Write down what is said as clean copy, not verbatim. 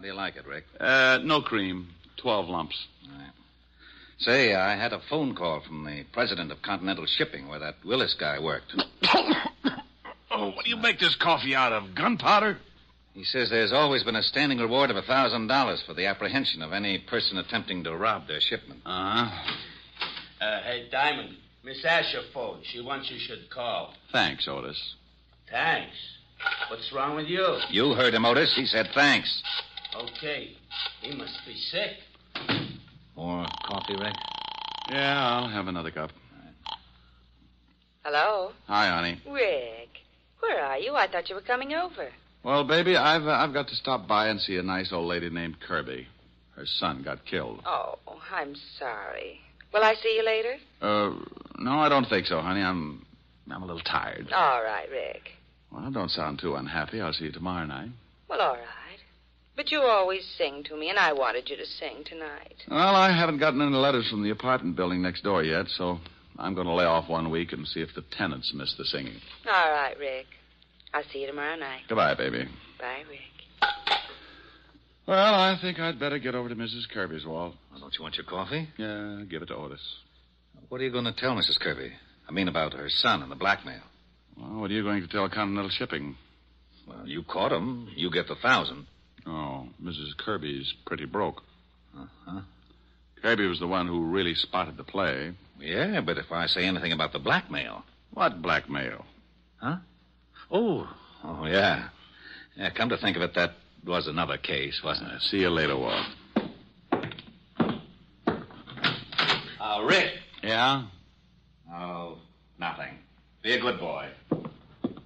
do you like it, Rick? No cream. 12 lumps. All right. Say, I had a phone call from the president of Continental Shipping where that Willis guy worked. Oh, what do you make this coffee out of? Gunpowder? He says there's always been a standing reward of $1,000 for the apprehension of any person attempting to rob their shipment. Uh-huh. Hey, Diamond, Miss Asher phoned. She wants you should call. Thanks, Otis. Thanks. What's wrong with you? You heard him, Otis. He said thanks. Okay. He must be sick. More coffee, Rick? Yeah, I'll have another cup. Hello? Hi, honey. Rick, where are you? I thought you were coming over. Well, baby, I've got to stop by and see a nice old lady named Kirby. Her son got killed. Oh, I'm sorry. Will I see you later? No, I don't think so, honey. I'm a little tired. All right, Rick. Well, don't sound too unhappy. I'll see you tomorrow night. Well, all right. But you always sing to me, and I wanted you to sing tonight. Well, I haven't gotten any letters from the apartment building next door yet, so I'm going to lay off 1 week and see if the tenants miss the singing. All right, Rick. I'll see you tomorrow night. Goodbye, baby. Bye, Rick. Well, I think I'd better get over to Mrs. Kirby's, Walt. Well, don't you want your coffee? Yeah, give it to Otis. What are you going to tell Mrs. Kirby? I mean about her son and the blackmail. Well, what are you going to tell Continental Shipping? Well, you caught him. You get the 1,000. Oh, Mrs. Kirby's pretty broke. Uh-huh. Kirby was the one who really spotted the play. Yeah, but if I say anything about the blackmail... What blackmail? Huh? Oh, yeah. Yeah, come to think of it, that was another case, wasn't it? See you later, Walt. Rick. Yeah? Oh, nothing. Be a good boy.